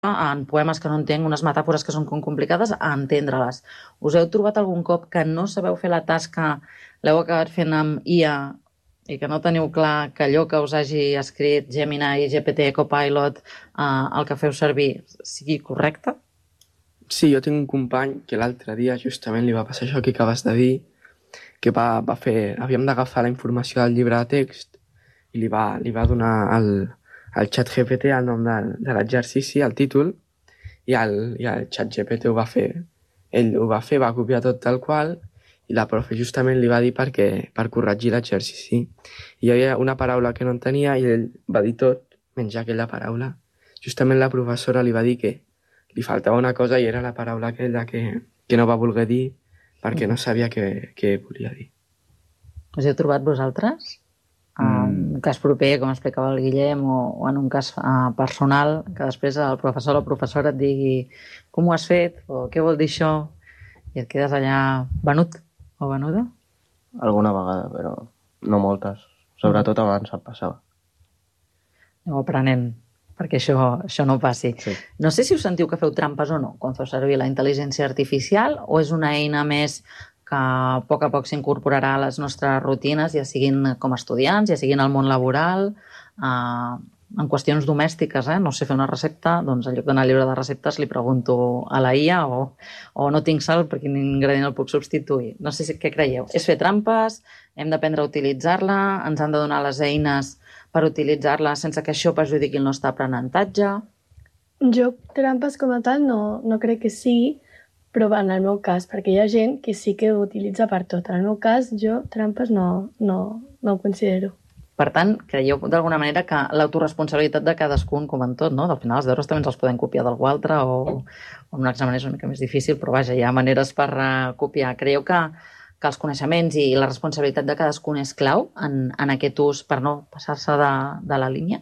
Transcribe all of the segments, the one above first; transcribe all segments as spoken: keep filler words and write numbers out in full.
en poemes que no entenc, unes metàfores que són complicades, a entendre-les. Us heu trobat algun cop que no sabeu fer la tasca, l'heu acabat fent amb I A i que no teniu clar que allò que us hagi escrit Gemini, G P T, Copilot, eh, el que feu servir, sigui correcte? Sí, jo tinc un company que l'altre dia justament li va passar això que acabes de dir, que va, va fer... Havíem d'agafar la informació del llibre de text i li va, li va donar al, al xat G P T el nom de, de l'exercici, el títol, i el, i el xat G P T ho va fer. Ell ho va fer, va copiar tot tal qual, i la profe justament li va dir perquè, per corregir l'exercici. I hi havia una paraula que no entenia i ell va dir tot, menys aquella paraula. Justament la professora li va dir que li faltava una cosa i era la paraula aquella que, que no va voler dir perquè no sabia què, què volia dir. Us heu trobat vosaltres? Mm. En un cas proper, com explicava el Guillem, o, o en un cas uh, personal, que després el professor o la professora et digui com ho has fet, o què vol dir això, i et quedes allà venut o venuda? Alguna vegada, però no moltes. Sobretot abans em passava. Aneu aprenent perquè això, això no passi. Sí. No sé si us sentiu que feu trampes o no quan feu servir la intel·ligència artificial, o és una eina més que a poc a poc s'incorporarà a les nostres rutines, ja siguin com a estudiants, ja siguin al món laboral, eh, en qüestions domèstiques, eh? No sé fer una recepta, doncs en lloc d'anar al llibre de receptes li pregunto a la I A, o, o no tinc sal perquè quin ingredient el puc substituir. No sé si, què creieu. És fer trampes? Hem d'aprendre a utilitzar-la? Ens han de donar les eines per utilitzar-la sense que això perjudiqui el nostre aprenentatge? Jo trampes com a tal no, no crec que sigui, però en el meu cas, perquè hi ha gent que sí que ho utilitza per tot. En el meu cas, jo trampes no, no, no ho considero. Per tant, creieu d'alguna manera que l'autoresponsabilitat de cadascun, com en tot, no? Al final els deures també ens els podem copiar d'algú altre, o, o un examen és una mica més difícil, però vaja, hi ha maneres per uh, copiar. Creieu que, que els coneixements i la responsabilitat de cadascun és clau en, en aquest ús per no passar-se de, de la línia?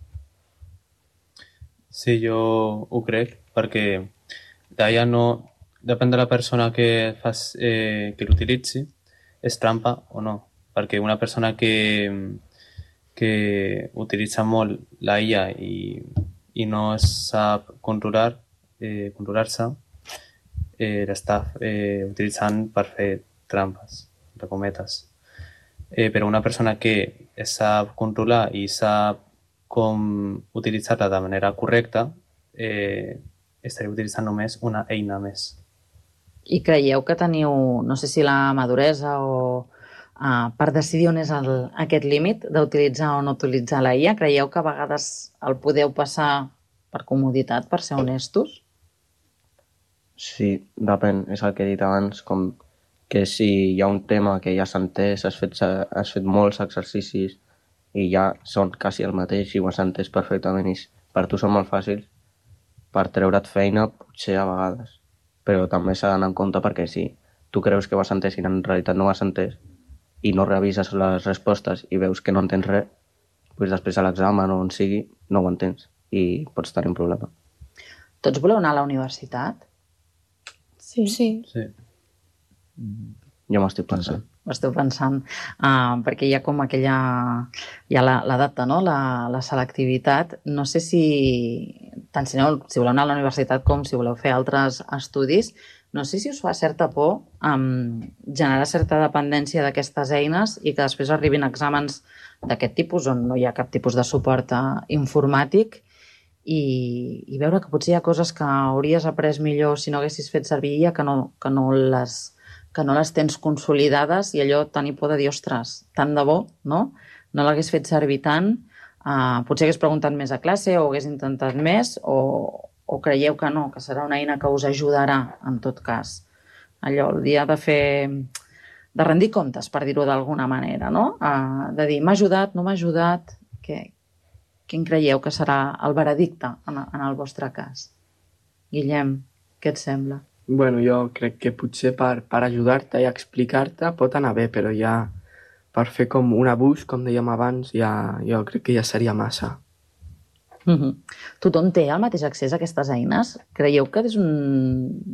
Sí, jo ho crec, perquè d'allà no... Depèn de la persona que, fas, eh, que l'utilitzi, és trampa o no. Perquè una persona que, que utilitza molt la I A i, i no sap controlar, eh, controlar-se, eh, l'està eh, utilitzant per fer trampes, entre cometes. Eh, però una persona que sap controlar i sap com utilitzar-la de manera correcta, eh, estaria utilitzant només una eina més. I creieu que teniu, no sé si la maduresa o uh, per decidir on és el, aquest límit d'utilitzar o no utilitzar la I A? Creieu que a vegades el podeu passar per comoditat, per ser honestos? Sí, depèn. És el que he dit abans, com que si hi ha un tema que ja s'ha entès, has fet, has fet molts exercicis i ja són quasi el mateix i ho has entès perfectament i per tu són molt fàcils, per treure't feina potser a vegades. Però també s'ha d'anar en compte perquè si tu creus que ho has entès i en realitat no ho has entès i no revises les respostes i veus que no entens res, doncs després a l'examen o on sigui no ho entens i pots tenir un problema. Tots voleu anar a la universitat? Sí. Sí. Sí. Jo m'estic pensant. Ho esteu pensant, uh, perquè hi ha com aquella... Hi ha la, la data, no? La, la selectivitat. No sé si... Tant si, no, si voleu anar a la universitat com si voleu fer altres estudis, no sé si us fa certa por um, generar certa dependència d'aquestes eines i que després arribin exàmens d'aquest tipus on no hi ha cap tipus de suport uh, informàtic i, i veure que potser hi ha coses que hauries après millor si no haguessis fet servir I A, que no, que no les... que no les tens consolidades i allò tenir por de dir, ostres, tant de bo, no? No l'hagués fet servir tant, uh, potser hagués preguntat més a classe o hagués intentat més, o, o creieu que no, que serà una eina que us ajudarà en tot cas. Allò, el dia de fer... de rendir comptes, per dir-ho d'alguna manera, no? Uh, de dir, m'ha ajudat, no m'ha ajudat, que, quin creieu que serà el veredicte en, en el vostre cas? Guillem, què et sembla? Bueno, jo crec que potser per, per ajudar-te i explicar-te pot anar bé, però ja per fer com un abús, com dèiem abans, ja, jo crec que ja seria massa. Mm-hmm. Tothom té el mateix accés a aquestes eines? Creieu que és un...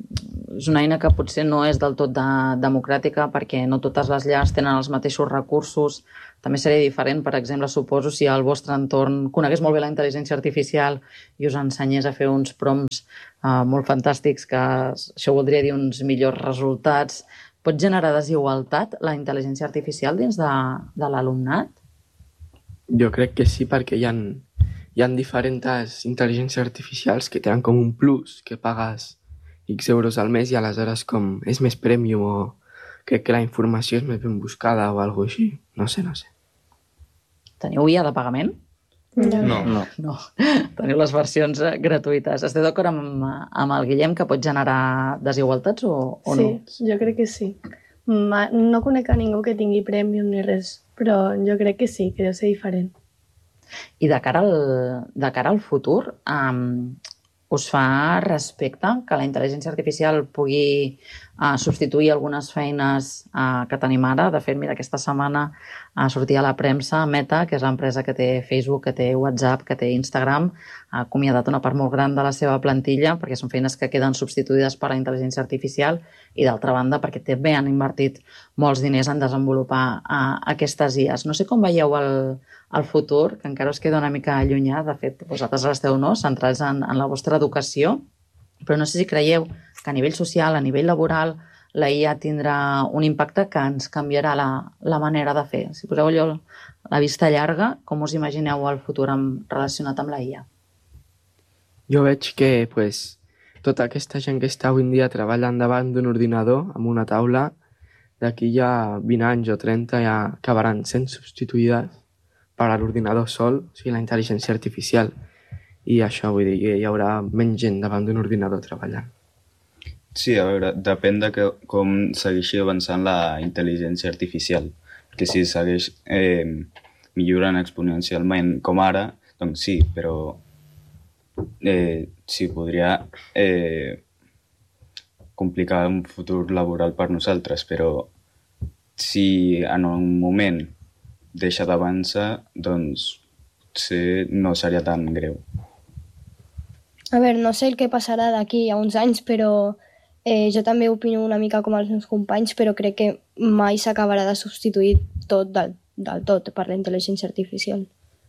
és una eina que potser no és del tot de, democràtica perquè no totes les llars tenen els mateixos recursos. També seria diferent, per exemple, suposo, si el vostre entorn conegués molt bé la intel·ligència artificial i us ensenyés a fer uns prompts uh, molt fantàstics, que això voldria dir uns millors resultats. Pot generar desigualtat la intel·ligència artificial dins de, de l'alumnat? Jo crec que sí, perquè hi ha, hi ha diferents intel·ligències artificials que tenen com un plus, que pagues X euros al mes i aleshores com és més premium o crec que la informació és més ben buscada o alguna cosa així. No sé, no sé. Teniu I A de pagament? No. No. No. Teniu les versions eh, gratuïtes. Esteu d'acord amb, amb el Guillem que pot generar desigualtats o, o sí, no? jo crec que sí. Ma, no conec a ningú que tingui premium ni res, però jo crec que sí, que deu ser diferent. I de cara al, de cara al futur, um, us fa respecte que la intel·ligència artificial pugui uh, substituir algunes feines uh, que tenim ara? De fet, mira, aquesta setmana uh, sortia a la premsa Meta, que és l'empresa que té Facebook, que té WhatsApp, que té Instagram, ha acomiadat una part molt gran de la seva plantilla perquè són feines que queden substituïdes per la intel·ligència artificial i, d'altra banda, perquè també han invertit molts diners en desenvolupar uh, aquestes I As. No sé com veieu el, el futur, que encara us queda una mica allunyat. De fet, vosaltres esteu no, centrats en, en la vostra educació, però no sé si creieu que a nivell social, a nivell laboral, la I A tindrà un impacte que ens canviarà la, la manera de fer. Si poseu allò la vista llarga, com us imagineu el futur amb, relacionat amb la I A? Jo veig que pues, tota aquesta gent que està avui en dia treballant davant d'un ordinador, amb una taula, d'aquí ja vint anys o trenta ja acabaran sent substituïdes per l'ordinador sol, o sigui, la intel·ligència artificial. I això vull dir que hi haurà menys gent davant d'un ordinador treballant. Sí, a veure, depèn de que, com segueixi avançant la intel·ligència artificial. Perquè si segueix eh, millorant exponencialment com ara, doncs sí, però eh, sí, podria eh, complicar un futur laboral per nosaltres, però si en un moment deixa d'avançar, doncs potser no seria tan greu. A veure, no sé el que passarà d'aquí a uns anys, però eh, jo també opino una mica com els meus companys, però crec que mai s'acabarà de substituir tot del, del tot per la intel·ligència artificial.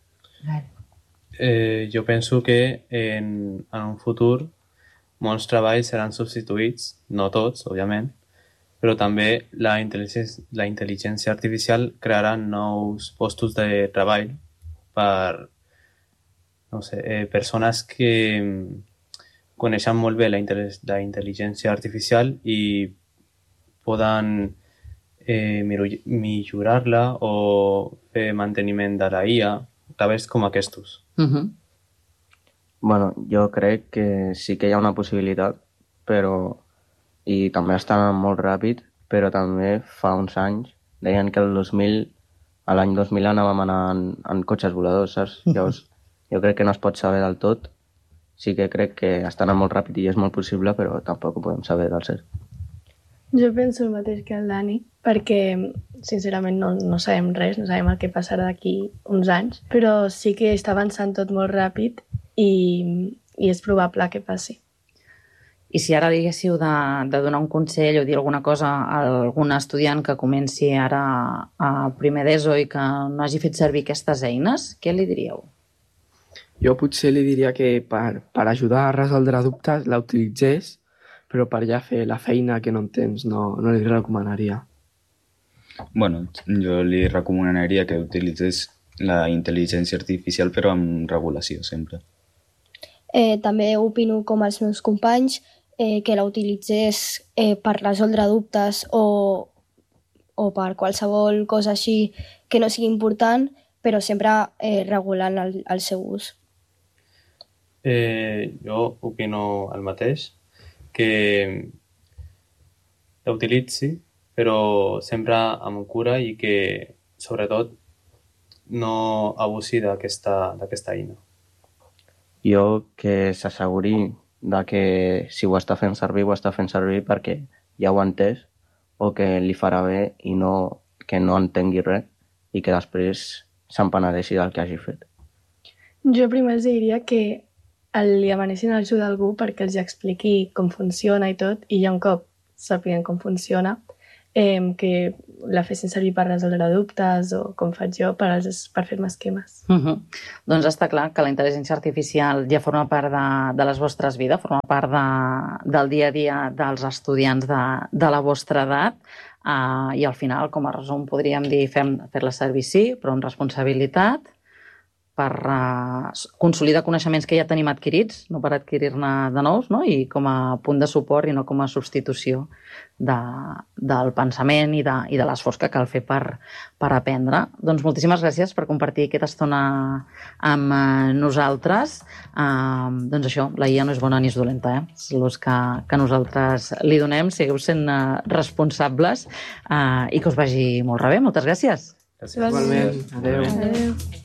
Eh, jo penso que en, en un futur molts treballs seran substituïts, no tots, òbviament, però també la intel·ligència, la intel·ligència artificial crearà nous postos de treball per no sé, eh, persones que coneixen molt bé la, la intel·ligència artificial i poden eh, millorar-la o fer manteniment de la I A, treballs com aquests. Uh-huh. Bueno, jo crec que sí que hi ha una possibilitat, però i també està anant molt ràpid, però també fa uns anys deien que el dos mil, a l'any dos mil anàvem anar en, en cotxes voladors, saps? Llavors, jo crec que no es pot saber del tot. Sí que crec que està anant molt ràpid i és molt possible, però tampoc ho podem saber del cert. Jo penso el mateix que el Dani, perquè sincerament no, no sabem res, no sabem el que passarà d'aquí uns anys, però sí que està avançant tot molt ràpid i, i és probable que passi. I si ara diguéssiu de, de donar un consell o dir alguna cosa a algun estudiant que comenci ara a primer d'ESO i que no hagi fet servir aquestes eines, què li diríeu? Jo potser li diria que per, per ajudar a resoldre dubtes la utilitzés, però per ja fer la feina que no entens no, no li recomanaria. Bueno, jo li recomanaria que utilitzés la intel·ligència artificial però amb regulació sempre. Eh, també opino com els meus companys eh, que la utilitzés eh, per resoldre dubtes o, o per qualsevol cosa així que no sigui important, però sempre eh, regulant el, el seu ús. Eh, jo opino el mateix, que la utilitzi, però sempre amb cura i que, sobretot, no abusi d'aquesta d'aquesta eina. Jo que s'asseguri de que si ho està fent servir, ho està fent servir perquè ja ho ha entès o que li farà bé i no que no entengui res i que després se'n penedeixi del que hagi fet. Jo primer els diria que li demanessin ajuda a algú perquè els expliqui com funciona i tot, i ja un cop sàpiguen com funciona, eh, que la fessin servir per resoldre dubtes o com faig jo per, als, per fer-me esquemes. Uh -huh. Doncs està clar que la intel·ligència artificial ja forma part de, de les vostres vides, forma part de, del dia a dia dels estudiants de, de la vostra edat, uh, i al final, com a resum, podríem dir fer-la servir sí, però amb responsabilitat, per uh, consolidar coneixements que ja tenim adquirits, no per adquirir-ne de nous, no? I com a punt de suport i no com a substitució de, del pensament i de, i de l'esforç que cal fer per, per aprendre. Doncs moltíssimes gràcies per compartir aquesta estona amb uh, nosaltres. Uh, doncs això, la I A no és bona ni és dolenta, eh? És l'ús que, que nosaltres li donem, sigueu sent uh, responsables uh, i que us vagi molt bé. Moltes gràcies. Gràcies. Igualment. Adéu. Adéu.